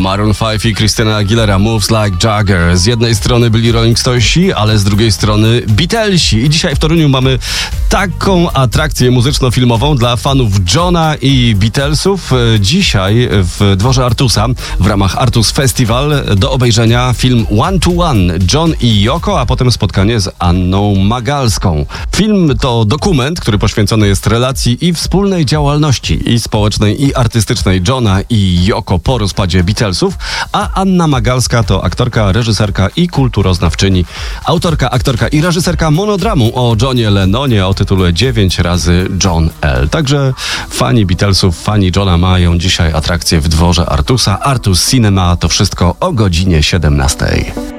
Maroon 5 i Christina Aguilera, Moves Like Jagger. Z jednej strony byli Rolling Stonesi, ale z drugiej strony Beatlesi. I dzisiaj w Toruniu mamy taką atrakcję muzyczno-filmową dla fanów Johna i Beatlesów. Dzisiaj w Dworze Artusa w ramach Artus Festival do obejrzenia film One to One, John i Yoko, a potem spotkanie z Anną Magalską. Film to dokument, który poświęcony jest relacji i wspólnej działalności i społecznej, i artystycznej Johna i Yoko po rozpadzie Beatlesów, a Anna Magalska to aktorka, reżyserka i kulturoznawczyni, autorka, aktorka i reżyserka monodramu o Johnie Lennonie o tytule 9 razy John L. Także fani Beatlesów, fani Johna mają dzisiaj atrakcję w Dworze Artusa. Artus Cinema, to wszystko o godzinie 17.